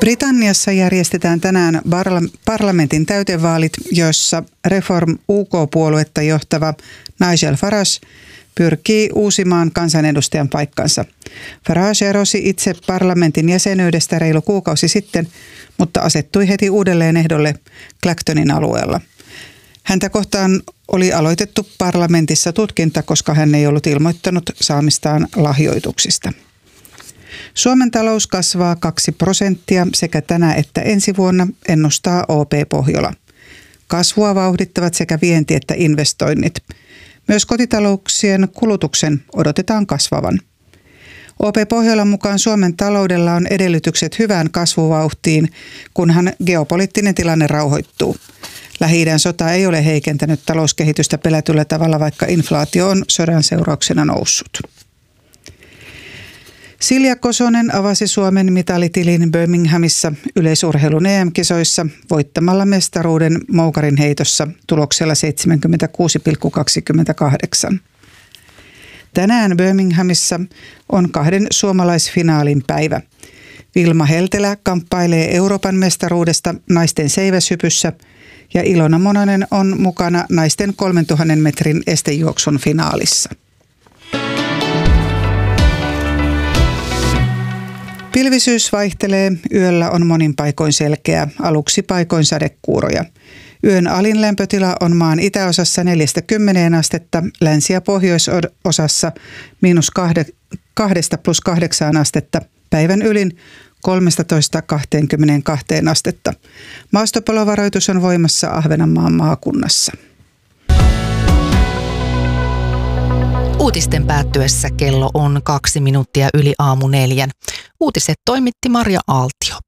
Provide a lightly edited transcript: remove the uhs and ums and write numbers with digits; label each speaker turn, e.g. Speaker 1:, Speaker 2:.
Speaker 1: Britanniassa järjestetään tänään parlamentin täytevaalit, joissa Reform UK-puoluetta johtava Nigel Farage pyrkii uusimaan kansanedustajan paikkansa. Farage erosi itse parlamentin jäsenyydestä reilu kuukausi sitten, mutta asettui heti uudelleen ehdolle Clactonin alueella. Häntä kohtaan oli aloitettu parlamentissa tutkinta, koska hän ei ollut ilmoittanut saamistaan lahjoituksista. Suomen talous kasvaa 2% sekä tänä että ensi vuonna, ennustaa OP Pohjola. Kasvua vauhdittavat sekä vienti että investoinnit. Myös kotitalouksien kulutuksen odotetaan kasvavan. OP Pohjolan mukaan Suomen taloudella on edellytykset hyvään kasvuvauhtiin, kunhan geopoliittinen tilanne rauhoittuu. Lähi-idän sota ei ole heikentänyt talouskehitystä pelätyllä tavalla, vaikka inflaatio on sodan seurauksena noussut. Silja Kosonen avasi Suomen mitalitilin Birminghamissa yleisurheilun EM-kisoissa voittamalla mestaruuden moukarin heitossa tuloksella 76,28. Tänään Birminghamissa on 2 suomalaisfinaalin päivä. Vilma Heltelä kamppailee Euroopan mestaruudesta naisten seiväshypyssä ja Ilona Mononen on mukana naisten 3000 metrin estejuoksun finaalissa. Pilvisyys vaihtelee, yöllä on monin paikoin selkeä, aluksi paikoin sadekuuroja. Yön alin lämpötila on maan itäosassa 4–10 astetta, länsi- ja pohjoisosassa -2–+8 astetta, päivän ylin 13–22 astetta. Maastopalovaroitus on voimassa Ahvenanmaan maakunnassa.
Speaker 2: Uutisten päättyessä kello on 2 minuuttia yli aamu 4. Uutiset toimitti Marja Aaltio.